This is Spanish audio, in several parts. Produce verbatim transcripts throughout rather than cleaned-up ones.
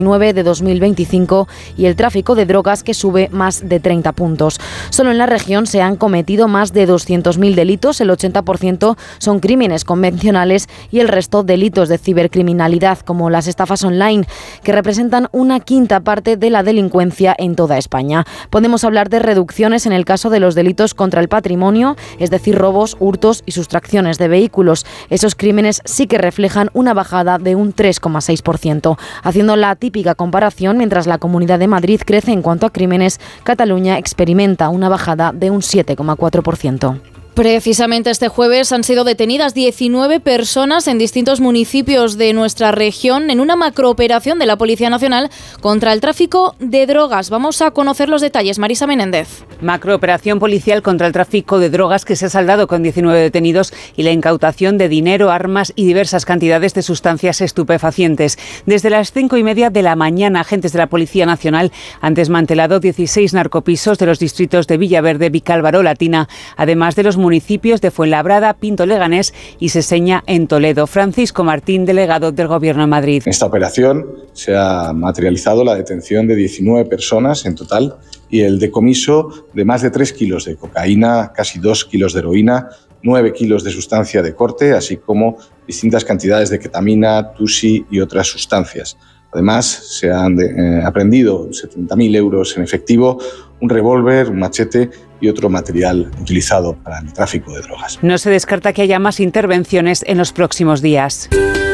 de dos mil veinticinco y el tráfico de drogas, que sube más de treinta puntos. Solo en la región se han cometido más de doscientos mil delitos, el ochenta por ciento son crímenes convencionales y el resto delitos de cibercriminalidad, como las estafas online, que representan una quinta parte de la delincuencia en toda España. Podemos hablar de reducciones en el caso de los delitos contra el patrimonio, es decir, robos, hurtos y sustracciones de vehículos. Esos crímenes sí que reflejan una bajada de un tres coma seis por ciento, haciendo la típica comparación. Mientras la Comunidad de Madrid crece en cuanto a crímenes, Cataluña experimenta una bajada de un siete coma cuatro por ciento. Precisamente este jueves han sido detenidas diecinueve personas en distintos municipios de nuestra región en una macrooperación de la Policía Nacional contra el tráfico de drogas. Vamos a conocer los detalles. Marisa Menéndez. Macrooperación policial contra el tráfico de drogas que se ha saldado con diecinueve detenidos y la incautación de dinero, armas y diversas cantidades de sustancias estupefacientes. Desde las cinco y media de la mañana, agentes de la Policía Nacional han desmantelado dieciséis narcopisos de los distritos de Villaverde, Vicálvaro, Latina, además de los municipios de Fuenlabrada, Pinto Leganés y Seseña en Toledo. Francisco Martín, delegado del Gobierno de Madrid. En esta operación se ha materializado la detención de diecinueve personas en total y el decomiso de más de tres kilos de cocaína, casi dos kilos de heroína, nueve kilos de sustancia de corte, así como distintas cantidades de ketamina, tusi y otras sustancias. Además, se han de, eh, aprendido setenta mil euros en efectivo, un revólver, un machete y otro material utilizado para el tráfico de drogas. No se descarta que haya más intervenciones en los próximos días.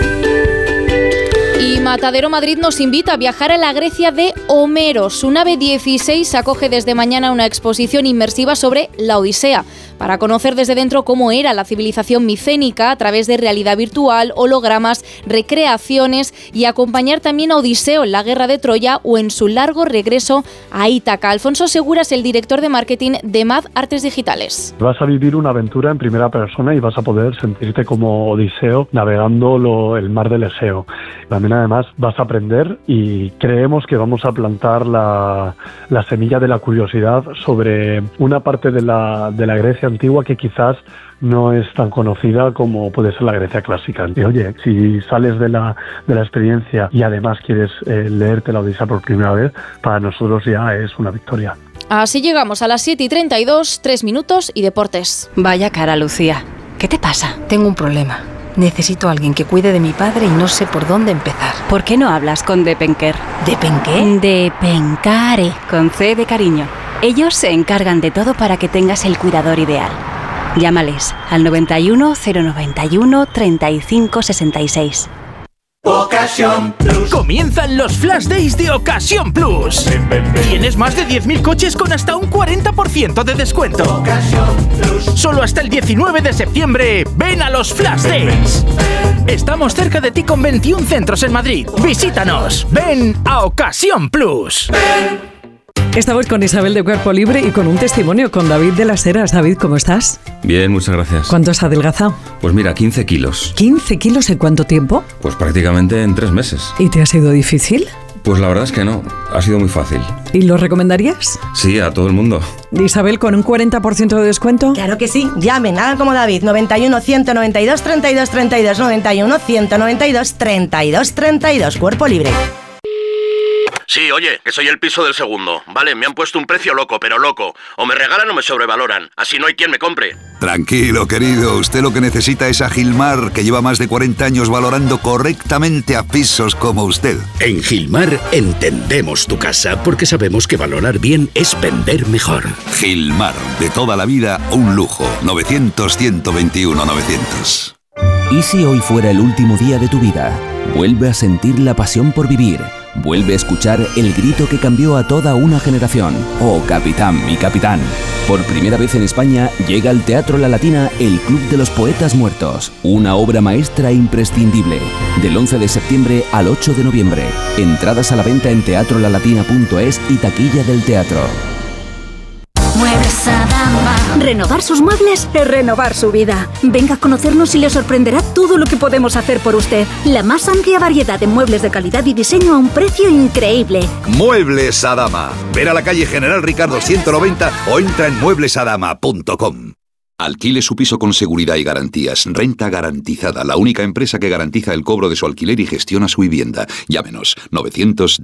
Y Matadero Madrid nos invita a viajar a la Grecia de Homero. Su nave dieciséis acoge desde mañana una exposición inmersiva sobre la Odisea, para conocer desde dentro cómo era la civilización micénica a través de realidad virtual, hologramas, recreaciones y acompañar también a Odiseo en la guerra de Troya o en su largo regreso a Ítaca. Alfonso Segura es el director de marketing de M A D Artes Digitales. Vas a vivir una aventura en primera persona y vas a poder sentirte como Odiseo navegando lo, el mar del Egeo. También además vas a aprender y creemos que vamos a plantar la, la semilla de la curiosidad sobre una parte de la, de la Grecia antigua que quizás no es tan conocida como puede ser la Grecia clásica. Y oye, si sales de la, de la experiencia y además quieres eh, leerte la Odisea por primera vez, para nosotros ya es una victoria. Así llegamos a las siete y treinta y dos, tres minutos y deportes. Vaya cara, Lucía. ¿Qué te pasa? Tengo un problema. Necesito a alguien que cuide de mi padre y no sé por dónde empezar. ¿Por qué no hablas con Depenker? ¿Depenqué? Depencare, con C de cariño. Ellos se encargan de todo para que tengas el cuidador ideal. Llámales al noventa y uno, cero noventa y uno, treinta y cinco sesenta y seis. Ocasión Plus. Comienzan los Flash Days de Ocasión Plus. Ven, ven, ven. Tienes más de diez mil coches con hasta un cuarenta por ciento de descuento. Ocasión Plus. Solo hasta el diecinueve de septiembre. Ven a los Flash Days. Ven, ven. Estamos cerca de ti con veintiún centros en Madrid. Visítanos. Ven a Ocasión Plus. Ven. Estamos con Isabel de Cuerpo Libre y con un testimonio con David de las Heras. David, ¿cómo estás? Bien, muchas gracias. ¿Cuánto has adelgazado? Pues mira, quince kilos. ¿quince kilos en cuánto tiempo? Pues prácticamente en tres meses. ¿Y te ha sido difícil? Pues la verdad es que no, ha sido muy fácil. ¿Y lo recomendarías? Sí, a todo el mundo. Isabel, ¿con un cuarenta por ciento de descuento? Claro que sí, llamen, hagan como David, noventa y uno, ciento noventa y dos, treinta y dos, treinta y dos, noventa y uno, ciento noventa y dos, treinta y dos, treinta y dos, Cuerpo Libre. Sí, oye, que soy el piso del segundo. Vale, me han puesto un precio loco, pero loco. O me regalan o me sobrevaloran. Así no hay quien me compre. Tranquilo, querido. Usted lo que necesita es a Gilmar, que lleva más de cuarenta años valorando correctamente a pisos como usted. En Gilmar entendemos tu casa porque sabemos que valorar bien es vender mejor. Gilmar, de toda la vida, un lujo. novecientos, ciento veintiuno, novecientos. ¿Y si hoy fuera el último día de tu vida? Vuelve a sentir la pasión por vivir. Vuelve a escuchar el grito que cambió a toda una generación. Oh, capitán, mi capitán. Por primera vez en España llega al Teatro La Latina el Club de los Poetas Muertos. Una obra maestra imprescindible. Del once de septiembre al ocho de noviembre. Entradas a la venta en teatro la latina punto es y taquilla del teatro. Muebles Adama. Renovar sus muebles es renovar su vida. Venga a conocernos y le sorprenderá todo lo que podemos hacer por usted. La más amplia variedad de muebles de calidad y diseño a un precio increíble. Muebles Adama. Ver a la calle General Ricardo ciento noventa o entra en muebles adama punto com. Alquile su piso con seguridad y garantías. Renta Garantizada, la única empresa que garantiza el cobro de su alquiler y gestiona su vivienda. Llámenos novecientos